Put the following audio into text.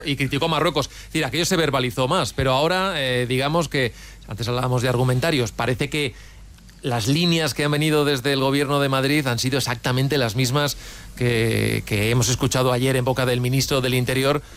Y criticó a Marruecos. Es decir, aquello se verbalizó más, pero ahora, digamos que, antes hablábamos de argumentarios, parece que las líneas que han venido desde el gobierno de Madrid han sido exactamente las mismas que hemos escuchado ayer en boca del ministro del Interior,